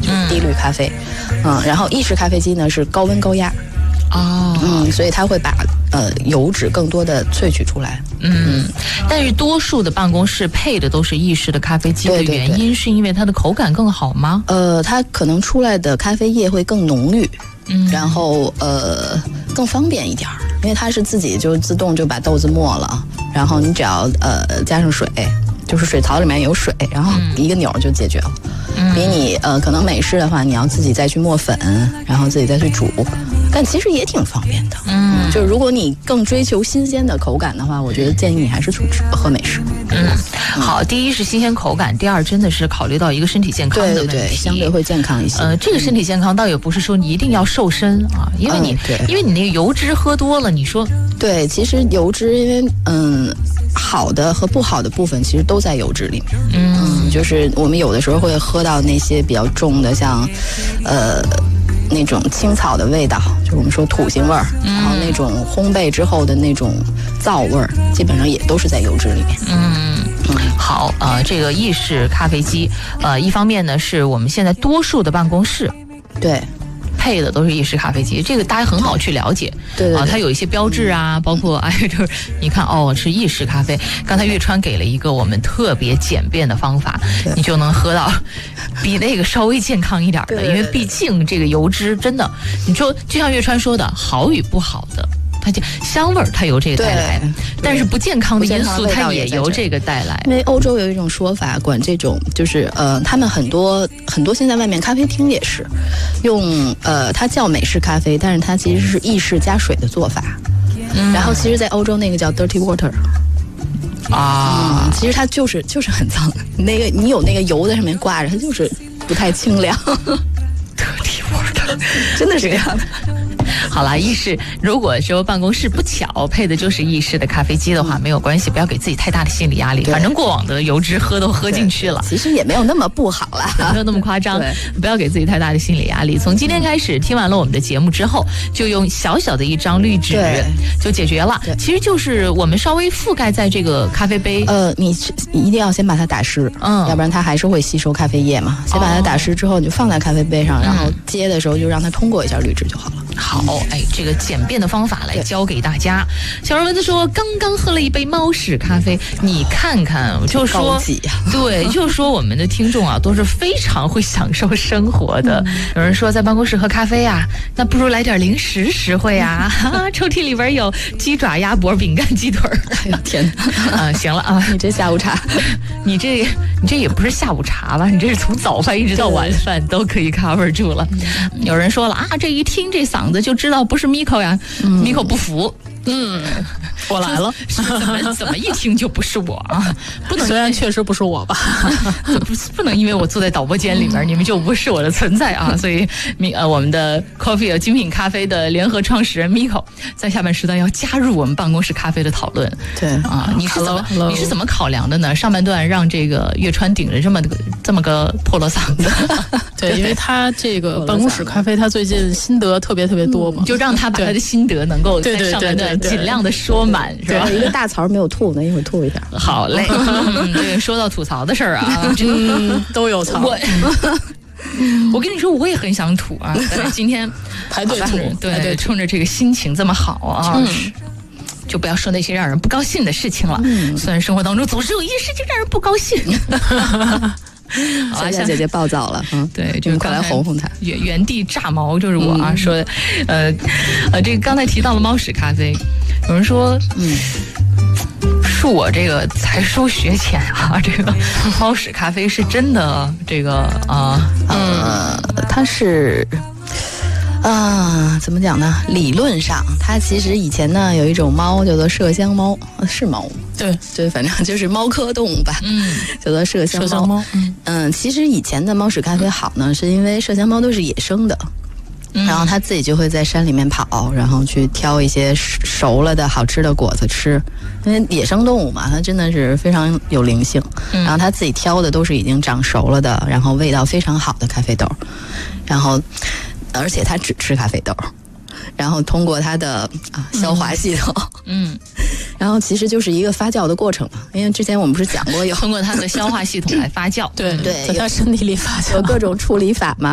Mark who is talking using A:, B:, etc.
A: 就是低滤咖啡。然后意式咖啡机呢是高温高压。所以它会把油脂更多的萃取出来。
B: 但是多数的办公室配的都是意式的咖啡机的原因是因为它的口感更好吗？
A: 它可能出来的咖啡液会更浓郁，然后更方便一点，因为它是自己就自动就把豆子磨了，然后你只要加上水，就是水槽里面有水，然后一个钮就解决了。比你可能美式的话，你要自己再去磨粉，然后自己再去煮，但其实也挺方便的。就是如果你更追求新鲜的口感的话，我觉得建议你还是去喝美式。
B: 好，第一是新鲜口感，第二真的是考虑到一个身体健康的问题，
A: 对，相对会健康一些。
B: 这个身体健康倒也不是说你一定要瘦身啊，因为你那个油脂喝多了，你说
A: 对，其实油脂因为好的和不好的部分其实都在油脂里面。就是我们有的时候会喝到那些比较重的，像那种青草的味道，就是我们说土腥味儿，然后那种烘焙之后的那种皂味儿，基本上也都是在油脂里面。
B: 好，这个意式咖啡机，一方面呢是我们现在多数的办公室，
A: 对。
B: 配的都是意式咖啡机，这个大家很好去了解。
A: 对，
B: 它有一些标志啊，包括就是你看是意式咖啡。刚才岳川给了一个我们特别简便的方法，你就能喝到比那个稍微健康一点的，因为毕竟这个油脂真的，你说就像岳川说的，好与不好的。它就香味儿，它由这个带来，但是不健康的因素它也由这个带来。
A: 因为欧洲有一种说法，管这种就是他们很多现在外面咖啡厅也是用它叫美式咖啡，但是它其实是意式加水的做法。然后其实，在欧洲那个叫 dirty water。其实它就是很脏，那个你有那个油在上面挂着，它就是不太清凉。
B: dirty water，
A: 真的是这样的。
B: 好了，意式如果说办公室不巧配的就是意式的咖啡机的话，没有关系，不要给自己太大的心理压力。反正过往的油脂都喝进去了，
A: 其实也没有那么不好了，
B: 没有那么夸张。不要给自己太大的心理压力。从今天开始，听完了我们的节目之后，就用小小的一张滤纸就解决了。其实就是我们稍微覆盖在这个咖啡杯。
A: 你一定要先把它打湿，要不然它还是会吸收咖啡液嘛。先把它打湿之后，你就放在咖啡杯上，然后接的时候就让它通过一下滤纸就好了。
B: 好，这个简便的方法来教给大家。小人蚊子说，刚刚喝了一杯猫屎咖啡，你看看，就说对，就说我们的听众啊，都是非常会享受生活的。有人说在办公室喝咖啡啊，那不如来点零食实惠啊。抽屉里边有鸡爪、鸭脖、饼干、鸡腿儿。
A: 哎呦天哪！
B: 行了啊，
A: 你这下午茶，
B: 你这也不是下午茶吧？你这是从早饭一直到晚饭都可以 cover 住了。有人说了啊，这一听这嗓子就知道不是 Miko 呀，Miko 不服。
C: 我来了，
B: 怎么一听就不是我啊？不能，
C: 虽然确实不是我吧，
B: 不能因为我坐在导播间里面，你们就无视我的存在啊！所以我们的 Coffee 精品咖啡的联合创始人 Miko 在下半时段要加入我们办公室咖啡的讨论。
A: 对
B: 啊，你是怎么考量的呢？上半段让这个岳川顶着这么个破锣嗓子，
C: 对，因为他这个办公室咖啡，他最近心得特别多嘛，
B: 就让他把他的心得能够在上半段尽量的说满，是吧？
A: 一个大槽没有吐呢，一会儿吐一下。
B: 好嘞，这个说到吐槽的事儿啊，
C: 都有槽。
B: 我跟你说，我也很想吐啊，但是今天
C: 排队吐，
B: 对，冲着这个心情这么好啊。就不要说那些让人不高兴的事情了。虽然生活当中总是有一些事情让人不高兴。
A: 夏姐姐暴躁了，
B: 对，就
A: 快来哄哄她。
B: 原地炸毛就是我啊，说，这个刚才提到了猫屎咖啡，有人说，恕我这个才疏学浅啊，这个猫屎咖啡是真的，这个
A: 它是。怎么讲呢？理论上，它其实以前呢有一种猫叫做麝香猫，是猫，对，反正就是猫科动物吧，叫做麝香猫。其实以前的猫屎咖啡好呢，是因为麝香猫都是野生的，然后它自己就会在山里面跑，然后去挑一些熟了的好吃的果子吃，因为野生动物嘛，它真的是非常有灵性。然后它自己挑的都是已经长熟了的，然后味道非常好的咖啡豆，然后。而且它只吃咖啡豆，然后通过它的消化系统，然后其实就是一个发酵的过程嘛。因为之前我们不是讲过，有
B: 通过它的消化系统来发酵，
C: 对，在它身体里发酵，
A: 有各种处理法嘛。